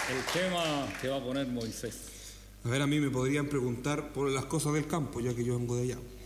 el tema que va a poner Moisés. A ver, a mí me podrían preguntar por las cosas del campo, ya que yo vengo de allá.